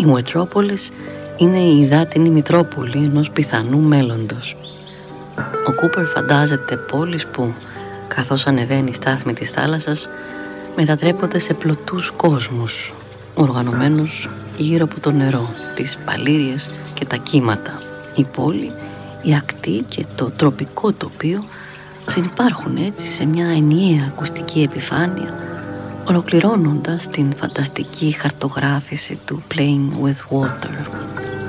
Η Μετρόπολης είναι η υδάτινη Μητρόπολη ενός πιθανού μέλλοντος. Ο Κούπερ φαντάζεται πόλεις που, καθώς ανεβαίνει η στάθμη της θάλασσας, μετατρέπονται σε πλωτούς κόσμους, οργανωμένους γύρω από το νερό, τις παλήριες και τα κύματα. Η πόλη, η ακτή και το τροπικό τοπίο συνυπάρχουν έτσι σε μια ενιαία ακουστική επιφάνεια, ολοκληρώνοντας την φανταστική χαρτογράφηση του Playing with Water.